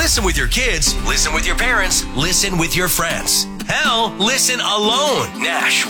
Listen with your kids, listen with your parents, listen with your friends. Hell, listen alone. Nash